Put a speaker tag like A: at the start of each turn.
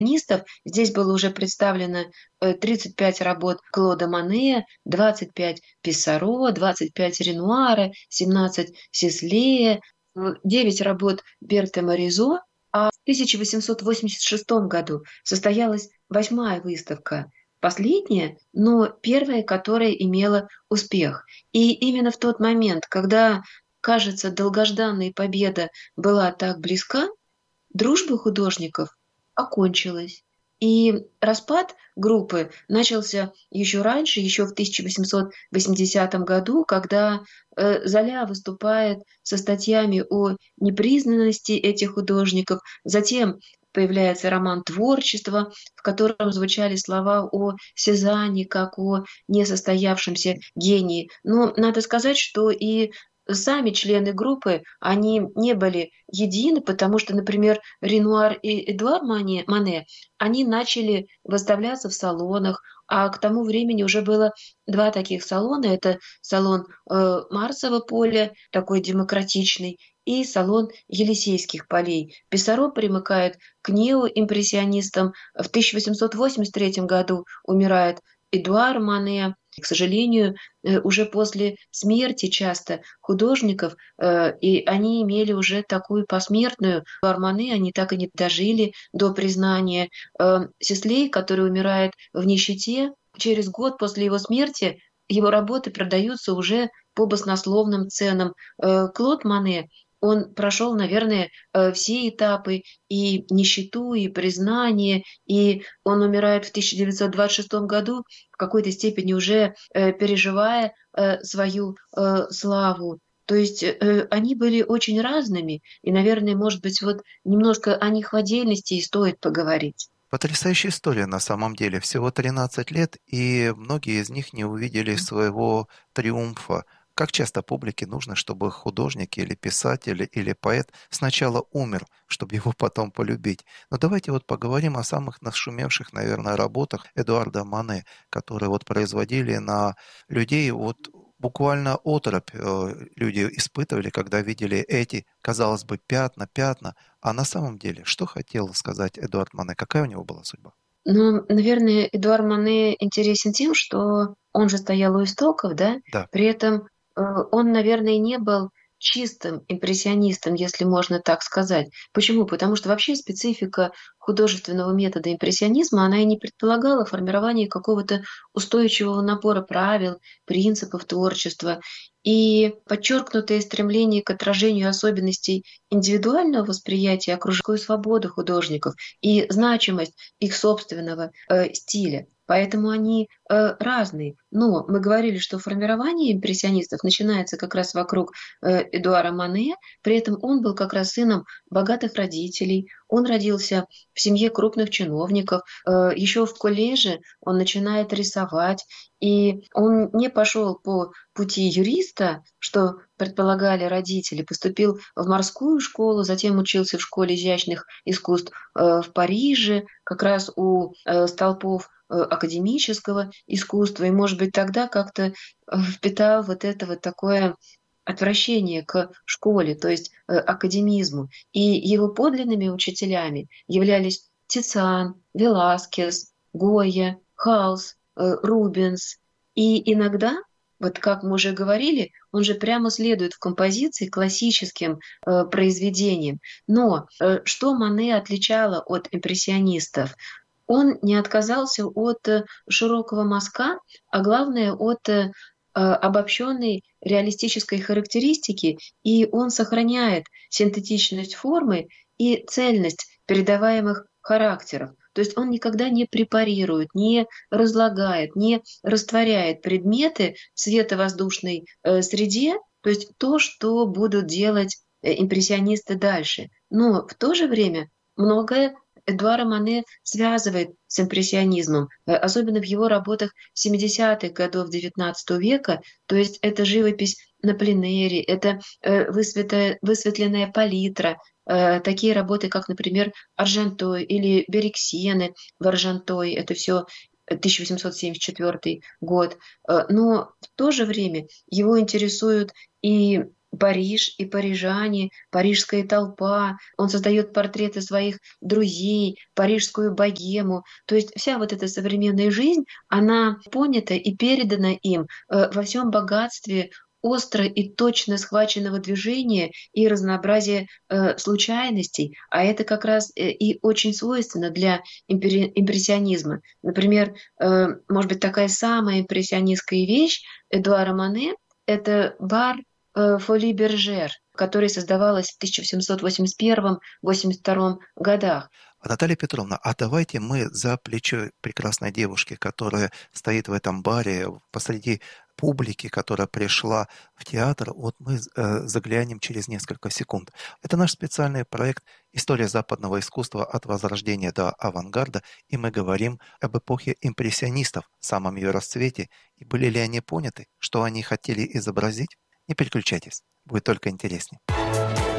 A: импрессионистов. Здесь было уже представлено 35 работ Клода Мане, 25 Писсаро, 25 Ренуара, 17 Сислея, 9 работ Берта Моризо. А в 1886 году состоялась восьмая выставка, последняя, но первая, которая имела успех. И именно в тот момент, когда, кажется, долгожданная победа была так близка, дружба художников окончилась. И распад группы начался еще раньше, еще в 1880 году, когда Золя выступает со статьями о непризнанности этих художников. Затем появляется роман творчества, в котором звучали слова о Сезанне как о несостоявшемся гении. Но надо сказать, что и сами члены группы, они не были едины, потому что, например, Ренуар и Эдуар Мане, они начали выставляться в салонах, а к тому времени уже было два таких салона. Это салон Марсового поля, такой демократичный, и салон Елисейских полей. Писаро примыкает к неоимпрессионистам. В 1883 году умирает Эдуар Мане. К сожалению, уже после смерти часто художников, и они имели уже такую посмертную Арманы, они так и не дожили до признания. Сислей, который умирает в нищете, через год после его смерти его работы продаются уже по баснословным ценам. Клод Мане, он прошел, наверное, все этапы и нищету, и признание, и он умирает в 1926 году, в какой-то степени уже переживая свою славу. То есть они были очень разными, и, наверное, может быть, вот немножко о них в отдельности и стоит поговорить.
B: Потрясающая история на самом деле. Всего 13 лет, и многие из них не увидели своего триумфа. Как часто публике нужно, чтобы художник или писатель или поэт сначала умер, чтобы его потом полюбить? Но давайте вот поговорим о самых нашумевших, наверное, работах Эдуарда Мане, которые вот производили на людей вот буквально оторопь люди испытывали, когда видели эти, казалось бы, пятна, а на самом деле, что хотел сказать Эдуард Мане? Какая у него была судьба?
A: Ну, наверное, Эдуард Мане интересен тем, что он же стоял у истоков, да,
B: Да.
A: при этом он, наверное, не был чистым импрессионистом, если можно так сказать. Почему? Потому что вообще специфика художественного метода импрессионизма, она и не предполагала формирование какого-то устойчивого набора правил, принципов творчества. И подчеркнутое стремление к отражению особенностей индивидуального восприятия окружающей свободы художников и значимость их собственного стиля. Поэтому они разные. Но мы говорили, что формирование импрессионистов начинается как раз вокруг Эдуара Мане. При этом он был как раз сыном богатых родителей. Он родился в семье крупных чиновников. Еще в колледже он начинает рисовать. И он не пошел по пути юриста, что предполагали родители, поступил в морскую школу, затем учился в школе изящных искусств в Париже, как раз у столпов академического искусства, и, может быть, тогда как-то впитал вот это вот такое отвращение к школе, то есть академизму. И его подлинными учителями являлись Тициан, Веласкес, Гойя, Халс, Рубенс. И иногда, вот как мы уже говорили, он же прямо следует в композиции классическим произведениям. Но что Мане отличало от импрессионистов? Он не отказался от широкого мазка, а главное от обобщенной реалистической характеристики, и он сохраняет синтетичность формы и цельность передаваемых характеров. То есть он никогда не препарирует, не разлагает, не растворяет предметы в световоздушной среде, то есть то, что будут делать импрессионисты дальше. Но в то же время многое Эдуара Мане связывает с импрессионизмом, особенно в его работах 70-х годов XIX века, то есть это живопись на пленэре, это высветленная палитра, такие работы, как, например, Аржентой или Бериксиены в Аржентой, это все 1874 год. Но в то же время его интересуют и Париж и парижане, парижская толпа. Он создает портреты своих друзей, парижскую богему. То есть вся вот эта современная жизнь, она понята и передана им во всем богатстве остро и точно схваченного движения и разнообразия случайностей. А это как раз и очень свойственно для импрессионизма. Например, может быть, такая самая импрессионистская вещь Эдуара Мане — это бар Фоли Бержер, которая создавалась в 1781-82 годах.
B: Наталья Петровна, а давайте мы за плечо прекрасной девушки, которая стоит в этом баре посреди публики, которая пришла в театр, вот мы заглянем через несколько секунд. Это наш специальный проект «История западного искусства от Возрождения до авангарда», и мы говорим об эпохе импрессионистов, самом ее расцвете, и были ли они поняты, что они хотели изобразить? Не переключайтесь, будет только интереснее.